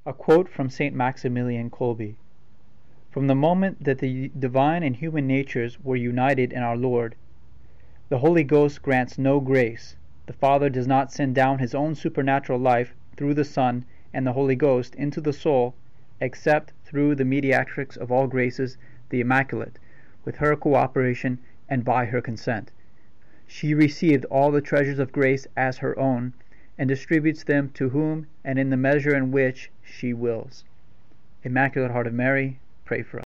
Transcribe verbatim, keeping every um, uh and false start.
A quote from Saint Maximilian Kolbe: "From the moment that the divine and human natures were united in our Lord, the Holy Ghost grants no grace, the Father does not send down his own supernatural life through the Son and the Holy Ghost into the soul, except through the mediatrix of all graces, the Immaculate, with her cooperation and by her consent. She received all the treasures of grace as her own, and distributes them to whom and in the measure in which she wills. Immaculate Heart of Mary, pray for us."